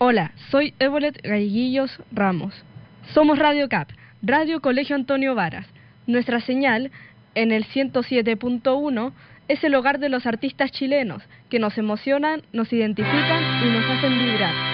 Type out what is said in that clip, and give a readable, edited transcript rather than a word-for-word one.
Hola, soy Evolet Galleguillos Ramos. Somos Radio CAP, Radio Colegio Antonio Varas. Nuestra señal, en el 107.1, es el hogar de los artistas chilenos, que nos emocionan, nos identifican y nos hacen vibrar.